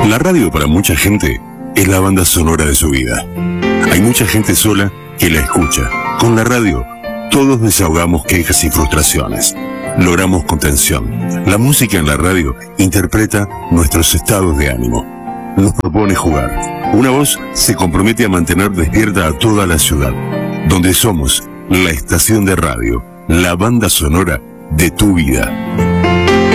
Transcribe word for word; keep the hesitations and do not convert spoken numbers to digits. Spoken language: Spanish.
La radio para mucha gente es la banda sonora de su vida. Hay mucha gente sola que la escucha. Con la radio, todos desahogamos quejas y frustraciones. Logramos contención. La música en la radio interpreta nuestros estados de ánimo. Nos propone jugar. Una voz se compromete a mantener despierta a toda la ciudad. Donde somos la estación de radio, la banda sonora de tu vida.